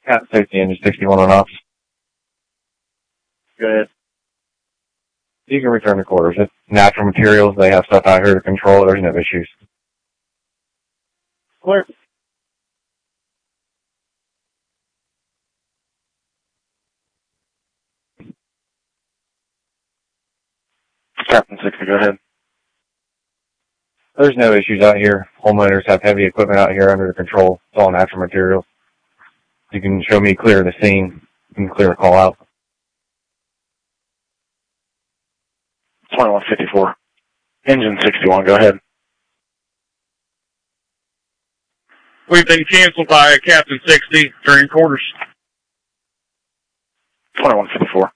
Captain Safety Engine 61 on ops. Go ahead. You can return to quarters. It's natural materials. They have stuff out here to control it. There's no issues. Clear. Captain 60, go ahead. There's no issues out here. Homeowners have heavy equipment out here under control. It's all natural materials. You can show me clear the scene. You can clear a call out. 2154. Engine 61, go ahead. We've been canceled by Captain 60 during quarters. 2154.